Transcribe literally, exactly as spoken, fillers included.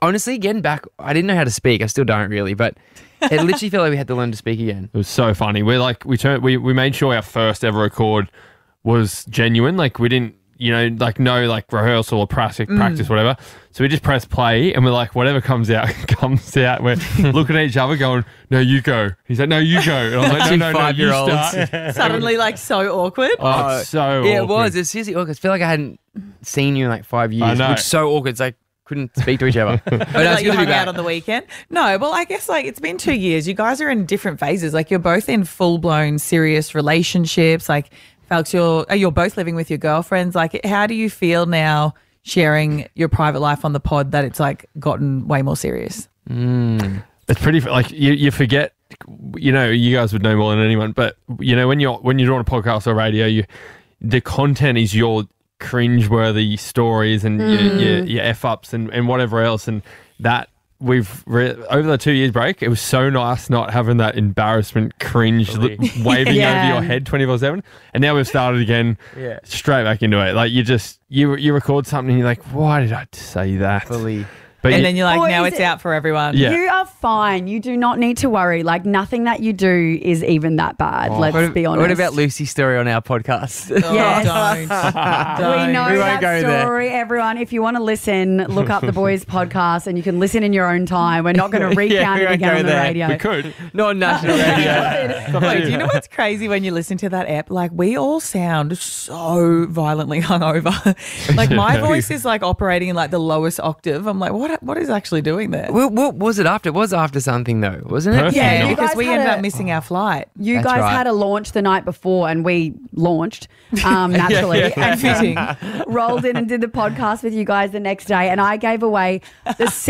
honestly, getting back, I didn't know how to speak. I still don't really, but it literally felt like we had to learn to speak again. It was so funny. We're like, we turned, we, we made sure our first ever record was genuine. Like we didn't, you know, like no like rehearsal or practice, mm. practice, whatever. So we just press play and we're like, whatever comes out, comes out. We're looking at each other going, no, you go. He's like, no, you go. And I was like, no, no, no, you start. Suddenly like so awkward. Oh, it's so yeah, awkward. it was. It's seriously awkward. I feel like I hadn't seen you in like five years. I know. Which is so awkward. It's like, couldn't speak to each other. But But like you hung back. out on the weekend. No, well, I guess like it's been two years. You guys are in different phases. Like you're both in full blown serious relationships. Like Falks, you're you're both living with your girlfriends. Like, how do you feel now sharing your private life on the pod that it's like gotten way more serious? Mm. It's pretty like you, you forget. You know, you guys would know more than anyone. But you know, when you're when you're on a podcast or radio, you the content is your cringeworthy stories and mm. your, your, your f ups and, and whatever else, and that we've re- over the two years break, it was so nice not having that embarrassment cringe li- waving yeah. over your head twenty-four seven, and now we've started again, yeah. straight back into it. Like you just you you record something and you're like, why did I say that? Fully. But and you, then you're like, Or now is it's it- out for everyone. Yeah. You are fine. You do not need to worry. Like nothing that you do is even that bad. Oh. Let's What, be honest. what about Lucy's story on our podcast? Oh, Yes. don't. don't. We know We won't that go there. story, everyone. If you want to listen, look up the boys' podcast, and you can listen in your own time. We're not going to recount we it won't again go on the there. radio. we could. Not on national radio. Wait, do you know what's crazy when you listen to that app? Like, we all sound so violently hungover. Like, my voice is like operating in like the lowest octave. I'm like, what? What is actually doing there? What, what was it after? It was after something though, wasn't it? Perfect. Yeah, You because guys we had ended a- up missing our flight. You That's guys right. had a launch the night before, and we launched um, naturally, yeah. and Fitting. rolled in and did the podcast with you guys the next day, and I gave away the